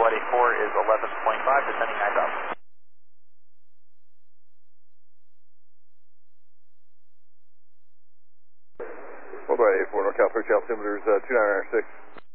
Worldwide 84 is 11.5, descending 9,000. Worldwide 84, NorCal 30, altimeter is 2996.